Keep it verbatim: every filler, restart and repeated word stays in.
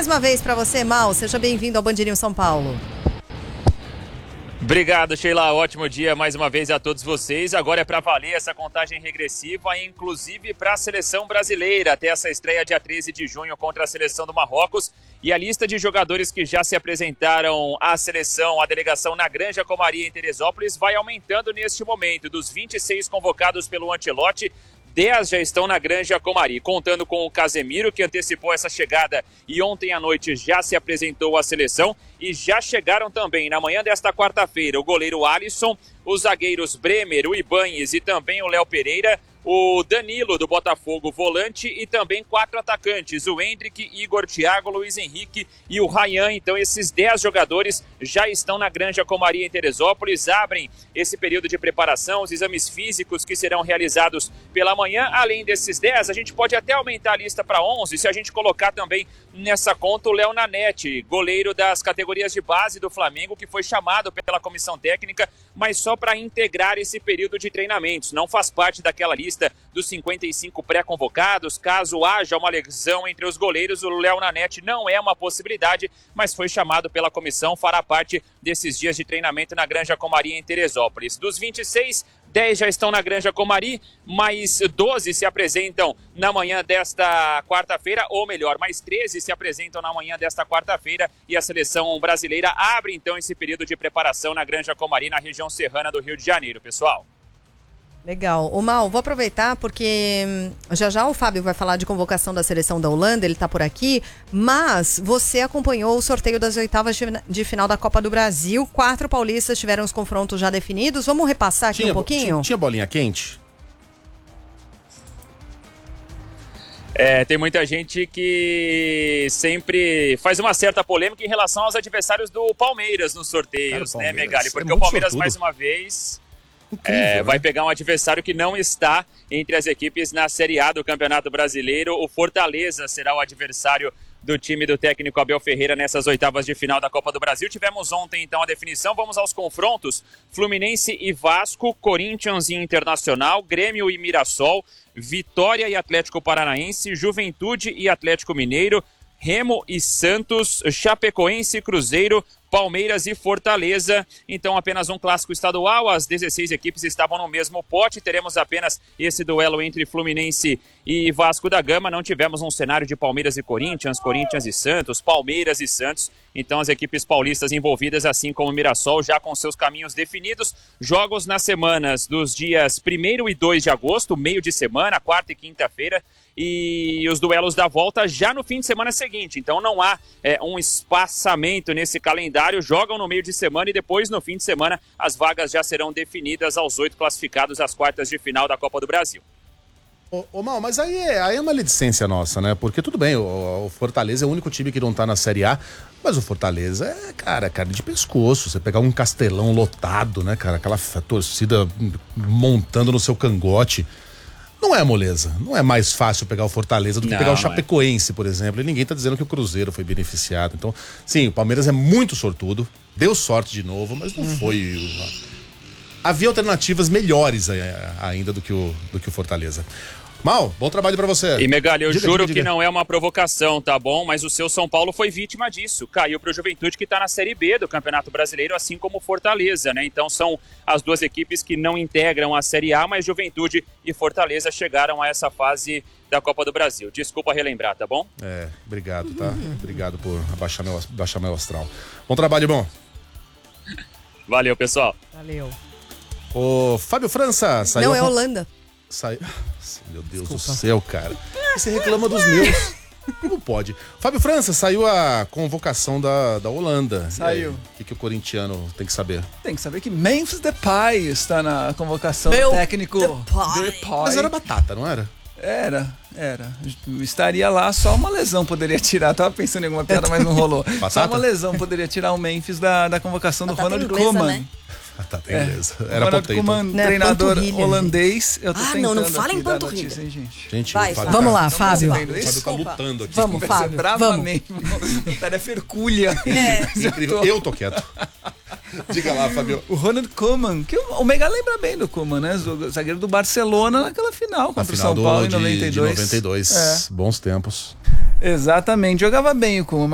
mais uma vez para você, Mal. Seja bem-vindo ao Band News São Paulo. Obrigado, Sheila. Ótimo dia mais uma vez a todos vocês. Agora é para valer essa contagem regressiva, inclusive para a seleção brasileira, até essa estreia dia treze de junho contra a seleção do Marrocos. E a lista de jogadores que já se apresentaram à seleção, à delegação na Granja Comari em Teresópolis, vai aumentando neste momento. Dos vinte e seis convocados pelo Ancelotti, dez já estão na Granja Comari, contando com o Casemiro, que antecipou essa chegada e ontem à noite já se apresentou à seleção. E já chegaram também na manhã desta quarta-feira o goleiro Alisson, os zagueiros Bremer, o Ibañez e também o Léo Pereira, o Danilo do Botafogo, volante, e também quatro atacantes, o Hendrick, Igor, Thiago, Luiz Henrique e o Ryan. Então esses dez jogadores já estão na Granja Comari em Teresópolis, abrem esse período de preparação, os exames físicos que serão realizados pela manhã. Além desses dez, a gente pode até aumentar a lista para onze, se a gente colocar também nessa conta o Léo Nanete, goleiro das categorias de base do Flamengo, que foi chamado pela comissão técnica, mas só para integrar esse período de treinamentos. Não faz parte daquela lista dos cinquenta e cinco pré-convocados. Caso haja uma lesão entre os goleiros, o Léo Nanete não é uma possibilidade, mas foi chamado pela comissão, fará parte desses dias de treinamento na Granja Comari em Teresópolis. Dos vinte e seis, dez já estão na Granja Comari, mais doze se apresentam na manhã desta quarta-feira, ou melhor, mais treze se apresentam na manhã desta quarta-feira, e a seleção brasileira abre então esse período de preparação na Granja Comari, na região serrana do Rio de Janeiro, pessoal. Legal. O Mal, vou aproveitar porque já já o Fábio vai falar de convocação da seleção da Holanda, ele tá por aqui, mas você acompanhou o sorteio das oitavas de final da Copa do Brasil. Quatro paulistas tiveram os confrontos já definidos. Vamos repassar aqui tinha, um pouquinho? Tinha, tinha bolinha quente? É, tem muita gente que sempre faz uma certa polêmica em relação aos adversários do Palmeiras nos sorteios, Cara, né, Megali? Porque é o Palmeiras, sortudo. mais uma vez... Incrível, é, né? Vai pegar um adversário que não está entre as equipes na Série A do Campeonato Brasileiro. O Fortaleza será o adversário do time do técnico Abel Ferreira nessas oitavas de final da Copa do Brasil. Tivemos ontem, então, a definição. Vamos aos confrontos. Fluminense e Vasco, Corinthians e Internacional, Grêmio e Mirassol, Vitória e Atlético Paranaense, Juventude e Atlético Mineiro, Remo e Santos, Chapecoense e Cruzeiro, Palmeiras e Fortaleza. Então apenas um clássico estadual, as dezesseis equipes estavam no mesmo pote. Teremos apenas esse duelo entre Fluminense e Vasco da Gama. Não tivemos um cenário de Palmeiras e Corinthians, Corinthians e Santos, Palmeiras e Santos. Então as equipes paulistas envolvidas, assim como o Mirassol, já com seus caminhos definidos. Jogos nas semanas dos dias primeiro e dois de agosto, meio de semana, quarta e quinta-feira. E os duelos da volta já no fim de semana seguinte. Então não há é, um espaçamento nesse calendário. Jogam no meio de semana e depois no fim de semana as vagas já serão definidas aos oito classificados às quartas de final da Copa do Brasil. Ô, ô Mal, mas aí é, aí é uma maledicência nossa, né? Porque tudo bem, o, o Fortaleza é o único time que não tá na Série A, mas o Fortaleza é, cara, carne de pescoço. Você pegar um Castelão lotado, né, cara? Aquela torcida montando no seu cangote. Não é moleza, não é mais fácil pegar o Fortaleza do que não, pegar o Chapecoense, é. por exemplo. E ninguém tá dizendo que o Cruzeiro foi beneficiado. Então, sim, o Palmeiras é muito sortudo, deu sorte de novo, mas não uhum. foi... Havia alternativas melhores ainda do que o, do que o Fortaleza. Mal, bom trabalho pra você. E Megali, eu diga, juro diga, diga. que não é uma provocação, tá bom? Mas o seu São Paulo foi vítima disso. Caiu pro Juventude, que tá na Série B do Campeonato Brasileiro, assim como o Fortaleza, né? Então são as duas equipes que não integram a Série A, mas Juventude e Fortaleza chegaram a essa fase da Copa do Brasil. Desculpa relembrar, tá bom? É, obrigado, tá? Uhum. Obrigado por abaixar meu, abaixar meu astral. Bom trabalho, bom. Valeu, pessoal. Valeu. O Fábio França saiu... Não, é Holanda. Saiu... Meu Deus Desculpa. do céu, cara. Você reclama dos meus. Como pode? Fábio França, saiu a convocação da, da Holanda. Saiu. O que, que o corintiano tem que saber? Tem que saber que Memphis Depay está na convocação Meu do técnico Depay. Depay. Mas era batata, não era? Era, era. Estaria lá, só uma lesão poderia tirar. Tava pensando em alguma piada, mas não rolou. Batata? Só uma lesão poderia tirar o Memphis da, da convocação batata do Ronald inglesa, Koeman. Né? Ah, tá, tem beleza. É. Era Ronald Koeman, Não, treinador panturrilha, holandês. Eu tô ah, tentando não, não fala em panturrilha, panturrilha. gente. Gente, Vai, Fábio, vamos lá, Não Fábio. O Fábio tá lutando aqui. Vamos, Fábio. Bravamente. Tarefa hercúlea. É. Incrível. Eu tô quieto. Diga lá, Fábio. O Ronald Koeman, que o Mega lembra bem do Koeman, né? O zagueiro do Barcelona naquela final contra o São Paulo em noventa e dois. De noventa e dois. É. Bons tempos. Exatamente. Jogava bem o Koeman.